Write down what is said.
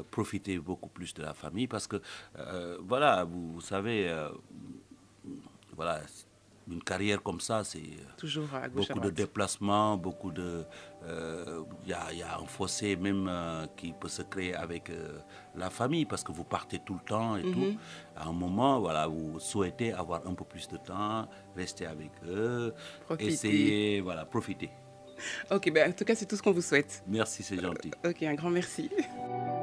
profiter beaucoup plus de la famille parce que, voilà, vous savez, voilà, une carrière comme ça, c'est Toujours à gauche, à beaucoup de droite. déplacements, beaucoup de... y a un fossé même qui peut se créer avec la famille parce que vous partez tout le temps et tout. Mhm. À un moment, voilà, vous souhaitez avoir un peu plus de temps, rester avec eux, Profiter. essayer, voilà, profiter. Ok, ben, en tout cas, c'est tout ce qu'on vous souhaite. Merci, c'est gentil. Ok, un grand merci.